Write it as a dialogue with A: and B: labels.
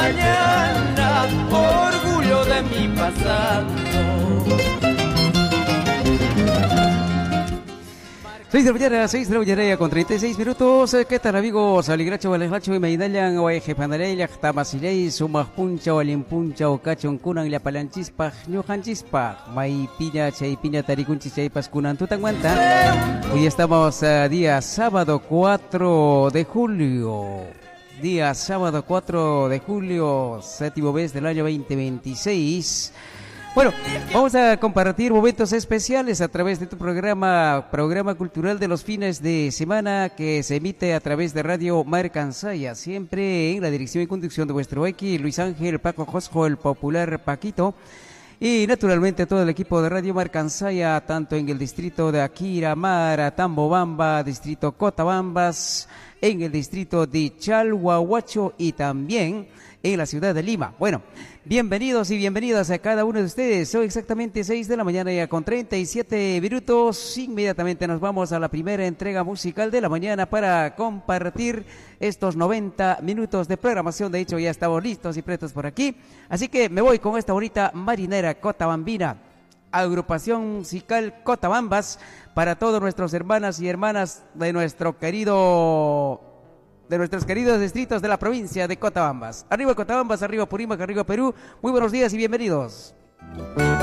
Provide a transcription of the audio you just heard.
A: mañana, orgullo de mi pasado.
B: 6 de la mañana ya con 36 minutos. ¿Qué tal, amigos? Aligracho, Valesracho y Meidalan, Oeje Pandarella, Tamasirei, Sumaj Puncha, Olimpuncha, Ocachon Kunan, La Palanchispa, Ñojanchispa, Mai Piña, Chay Piña, Taricunchi, Chay Pascunan, Tutanguanta. Hoy estamos día sábado 4 de julio. Día sábado 4 de julio, séptimo mes del año 2026. Bueno, vamos a compartir momentos especiales a través de tu programa cultural de los fines de semana que se emite a través de Radio Marcansaya, siempre en la dirección y conducción de vuestro X, Luis Ángel, Paco Josco, el popular Paquito, y naturalmente todo el equipo de Radio Marcansaya, tanto en el distrito de Aquiramara, Tambobamba, distrito Cotabambas, en el distrito de Chalhuahuacho y también en la ciudad de Lima. Bueno, bienvenidos y bienvenidas a cada uno de ustedes. Son exactamente 6 de la mañana ya con 37 minutos. Inmediatamente nos vamos a la primera entrega musical de la mañana para compartir estos 90 minutos de programación. De hecho, ya estamos listos y prestos por aquí. Así que me voy con esta bonita marinera cotabambina, agrupación musical Cotabambas, para todos nuestros hermanas y hermanas de nuestros queridos distritos de la provincia de Cotabambas. Arriba Cotabambas, arriba Purímac, arriba Perú. Muy buenos días y bienvenidos.